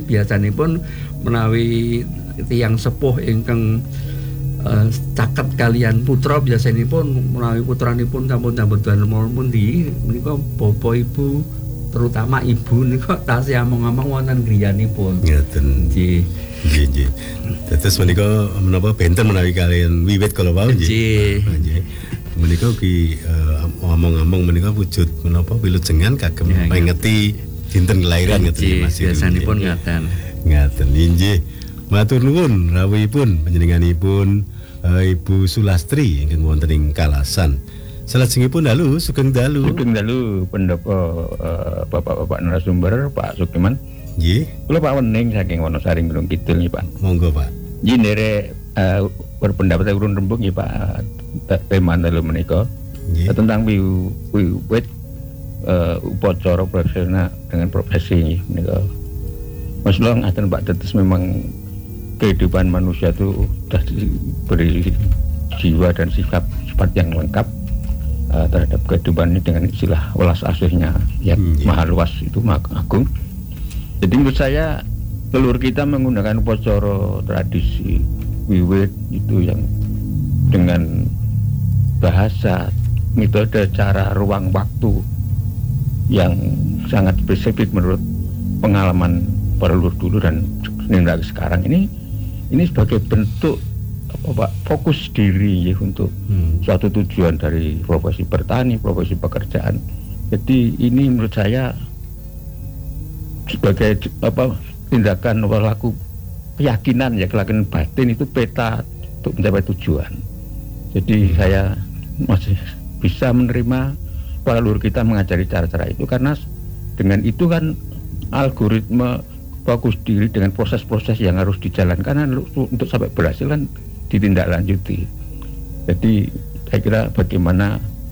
biasanipun menawi tiyang sepuh ingkang caket kalian putra biasanipun menawi putranipun sampun damel pundi menika bapak ibu terutama ibu nika tasih among-among wonten griyanipun. Ngeten. Nggih. Nggih. Dados menika menapa benten menawi kalian wiwit kala wau nggih. Nggih. Menika ki omong-omong menika wujud menapa wilujengan kagem pengeti dinten kelahiran ngeten Mas. Biasanipun ngaten. Ngaten nggih. Matur nuwun rawuhipun panjenenganipun Ibu Sulastri ingkang wonten ing Kalasan. Salajengipun dalu sugeng dalu. Sugeng dalu pendapa Bapak-bapak narasumber Pak Sukiman. Nggih. Kula Pak Wening saking Wonosari Gunung Kidul nggih Pak. Monggo Pak. Nggih nderek berpendapat urun rembug nggih Pak tema dalu menika. Tentang wiwit upacara profesional dengan profesi menika. Mas Long ngaten Pak tetes memang kehidupan manusia itu sudah diberi jiwa dan sifat yang lengkap terhadap kehidupan ini dengan istilah welas asihnya yang maha luas itu maha agung. Jadi menurut saya leluhur kita menggunakan upacara tradisi wiwit itu yang dengan bahasa, metode, cara, ruang, waktu yang sangat spesifik menurut pengalaman para leluhur dulu dan sekarang ini sebagai bentuk apa Pak, fokus diri ya untuk suatu tujuan dari profesi bertani, profesi pekerjaan. Jadi ini menurut saya sebagai apa tindakan laku keyakinan ya, keyakinan batin itu peta untuk mencapai tujuan. Jadi saya masih bisa menerima para leluhur kita mengajari cara-cara itu karena dengan itu kan algoritma fokus diri dengan proses-proses yang harus dijalankan untuk sampai berhasil kan ditindaklanjuti. Jadi saya kira bagaimana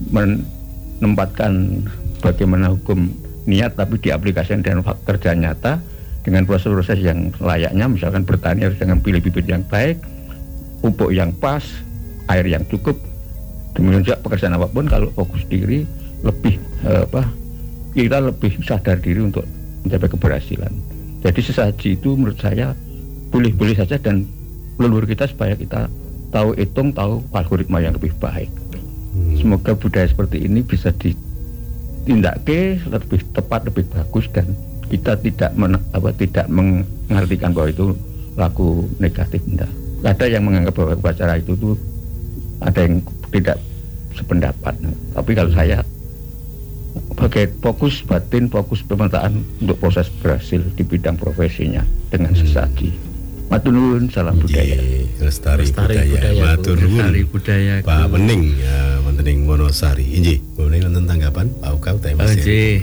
menempatkan bagaimana hukum niat tapi diaplikasikan dengan kerja nyata dengan proses-proses yang layaknya, misalkan bertani harus dengan pilih bibit yang baik, pupuk yang pas, air yang cukup. Demikian juga pekerjaan apapun kalau fokus diri lebih kita lebih sadar diri untuk mencapai keberhasilan. Jadi sesaji itu menurut saya boleh-boleh saja dan leluhur kita supaya kita tahu hitung, tahu algoritma yang lebih baik. Semoga budaya seperti ini bisa ditindakkan lebih tepat, lebih bagus dan kita tidak mengartikan bahwa itu laku negatif. Tidak. Ada yang menganggap bahwa upacara itu tuh ada yang tidak sependapat. Tapi kalau saya sebagai fokus batin, fokus pemetaan untuk proses berhasil di bidang profesinya dengan sesaji. Matur nuwun, salam budaya. Lestari budaya. Matur nuwun. Pak Wening wonten ing Wonosari. Inggih, Wening wonten tanggapan Pak Ukau ta Mas. Nggih.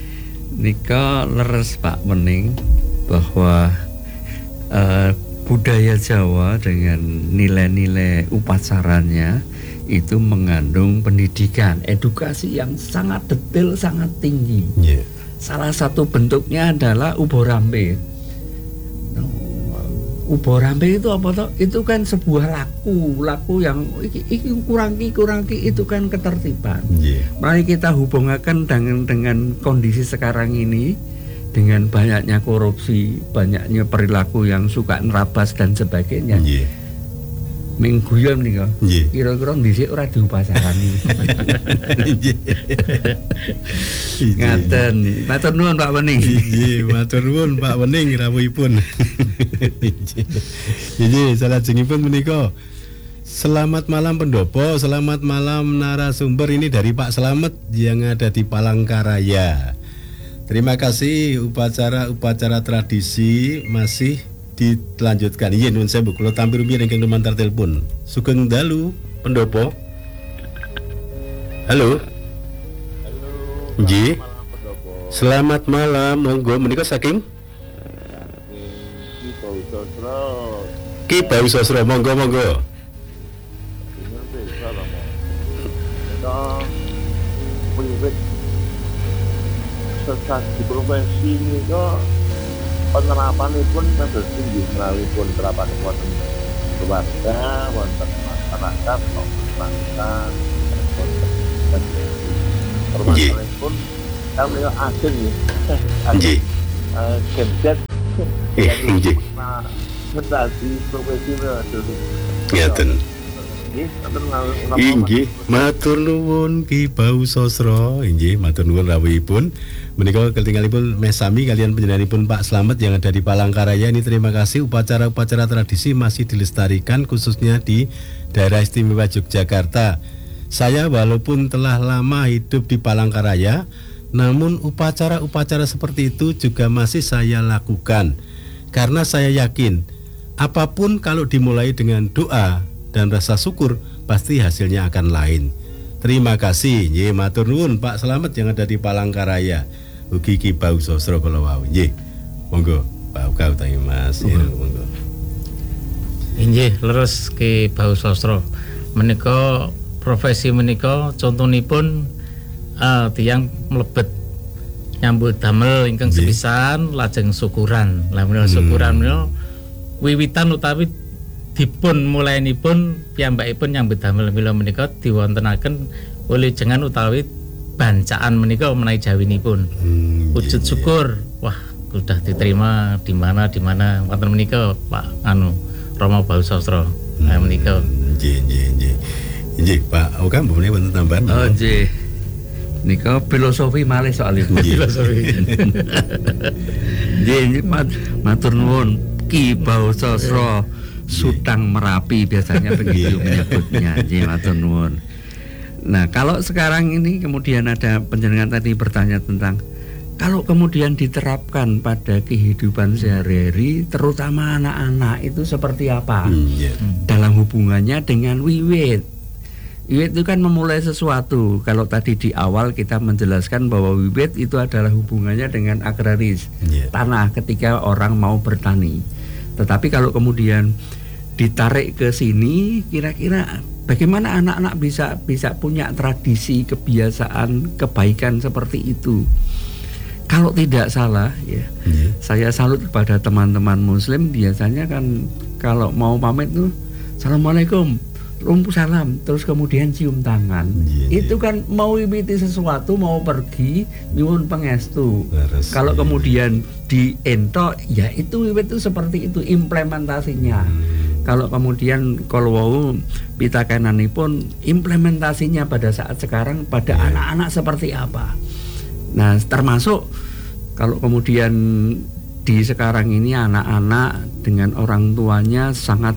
Nika leres Pak Wening bahwa budaya Jawa dengan nilai-nilai upacaranya itu mengandung pendidikan, edukasi yang sangat detail, sangat tinggi. Salah satu bentuknya adalah uborambe. Uborambe itu apa toh? Itu kan sebuah laku yang iki kurang itu kan ketertiban. Mari kita hubungkan dengan kondisi sekarang ini, dengan banyaknya korupsi, banyaknya perilaku yang suka nerabas dan sebagainya. Mingguyan nih kok. Kira-kira dhisik ora diupasarani. Ngaten. Matur nuwun Pak Wening. Nggih, matur nuwun Pak Wening rawuhipun. Nggih, salajengipun menika. Selamat malam pendopo, selamat malam narasumber, ini dari Pak Slamet yang ada di Palangkaraya. Terima kasih, upacara tradisi masih dilanjutkan. Iya nun saya bukulo tampil rupiah yang lumantar telepon. Sugeng dalu pendopo. Halo. Nggih. Selamat malam, monggo menika saking Ki Bau Sosro, monggo. Sesaji profesi niku penerapanipun dados tinggi menawi pun penerapan wonten keluarga, wonten masyarakat, wonten permasalahanipun kami asing ya. Gadget Nggih. Mentasi profesi Ngeten. Inggih, matur nuwun Ki Bau Sosro. Inggih, matur nuwun rawuhipun. Menika ketinggalipun mesami kalian panjenenganipun Pak Slamet yang ada di Palangkaraya ini. Terima kasih, upacara-upacara tradisi masih dilestarikan khususnya di daerah istimewa Yogyakarta. Saya walaupun telah lama hidup di Palangkaraya, namun upacara-upacara seperti itu juga masih saya lakukan. Karena saya yakin apapun kalau dimulai dengan doa dan rasa syukur pasti hasilnya akan lain. Terima kasih. Nggih, matur nuwun Pak Slamet yang ada di Palangkaraya. Ugi Ki Bau Sosro kula wau. Nggih. Monggo Pak Uga utawi Mas Heru monggo. Inggih, leres Ki Bau Sosro. Menika profesi menika contonipun tiyang mlebet nyambut damel ingkang sepisan lajeng syukuran. Lah menika syukuran menika wiwitan utawi dipun mulainipun piyambakipun nyambut damel mila menika diwontenaken oleh jenengan utawi bancaan menika menawi jawinipun. Wujud syukur. Wah, sudah diterima di mana wonten menika Pak Rama Bau Sosro. Nah menika. Nggih, Pak Oka mbene wonten tambahan. Oh nggih. Nika filosofi malih soal itu. Filosofi. Nggih, matur nuwun Ki Bau Sosro Sutang Merapi biasanya begitu menyebutnya. Nggih, matur nuwun. Nah, kalau sekarang ini kemudian ada panjenengan tadi bertanya tentang kalau kemudian diterapkan pada kehidupan sehari-hari, terutama anak-anak itu seperti apa dalam hubungannya dengan wiwit. Wiwit itu kan memulai sesuatu. Kalau tadi di awal kita menjelaskan bahwa wiwit itu adalah hubungannya dengan agraris, tanah ketika orang mau bertani. Tetapi kalau kemudian ditarik ke sini, kira-kira bagaimana anak-anak bisa punya tradisi, kebiasaan, kebaikan seperti itu? Kalau tidak salah ya, saya salut kepada teman-teman Muslim. Biasanya kan kalau mau pamit tuh, Assalamualaikum, rumpu salam, terus kemudian cium tangan. Itu kan mau wiwiti sesuatu, mau pergi, nyuwun pangestu. Kalau kemudian dientok, ya itu wiwit itu seperti itu implementasinya. Kalau kemudian kalau wau pitakenanipun implementasinya pada saat sekarang pada anak-anak seperti apa? Nah, termasuk kalau kemudian di sekarang ini anak-anak dengan orang tuanya sangat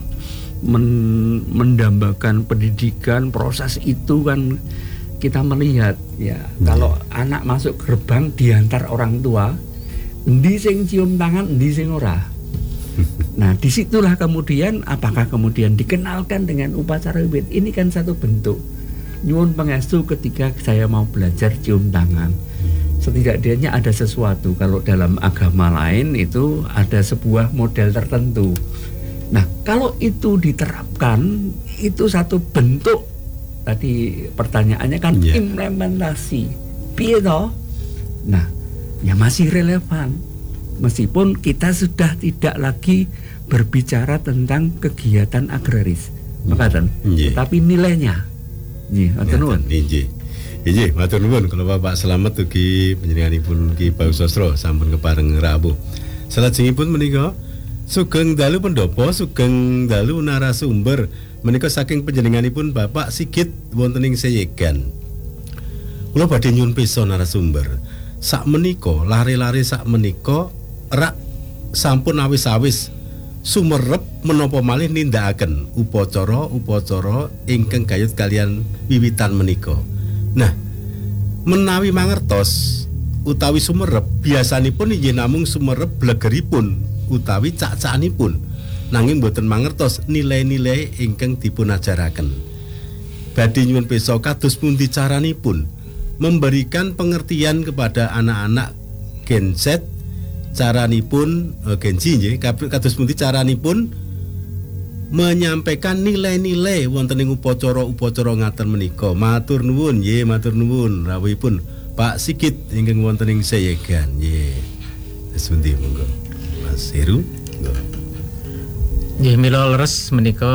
mendambakan pendidikan, proses itu kan kita melihat ya. Kalau anak masuk gerbang diantar orang tua, endi sing cium tangan, endi sing ora. Nah, disitulah kemudian apakah kemudian dikenalkan dengan upacara wiwit. Ini kan satu bentuk nyuwun pangestu ketika saya mau belajar cium tangan. Setidaknya ada sesuatu. Kalau dalam agama lain itu ada sebuah model tertentu. Nah, kalau itu diterapkan, itu satu bentuk. Tadi pertanyaannya kan implementasi. Piye toh? Nah, ya masih relevan. Meskipun kita sudah tidak lagi berbicara tentang kegiatan agraris. Tetapi nilainya. Nggih, matur nuwun. Nggih, matur nuwun kalau Bapak Slamet ugi panjenenganipun Ki Bau Sosro sampun kepareng rawuh. Salajengipun menika sugeng dalu pendopo, sugeng dalu narasumber menika saking panjenenganipun Bapak Sigit wonten ing Seyegan. Kula badhe nyuwun pisa narasumber. Sak menika lare-lare sak menika rak sampun awis-awis sumerep menapa malih nindakaken upacara ingkang gayut kalian wiwitan menika. Nah, menawi mangertos utawi sumerep biasanipun inggih namung sumerep blegeripun utawi cak-cakanipun, nanging boten mangertos nilai-nilai ingkang dipun ajaraken. Badhe nyuwun pesa kados pundi caranipun memberikan pengertian kepada anak-anak Gen Z, caranipun Gen Z nggih, kados pundi caranipun menyampaikan nilai-nilai wonten ing upacara-upacara ngaten menika. Matur nuwun, nggih, matur nuwun rawuhipun Pak Sigit ingkang wonten ing Seyegan. Nggih. Wis pundi monggo. Mas Heru. Nggih, mila leres menika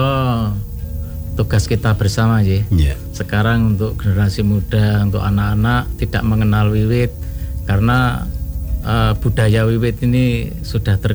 tugas kita bersama nggih. Sekarang untuk generasi muda, untuk anak-anak tidak mengenal wiwit karena budaya wiwit ini sudah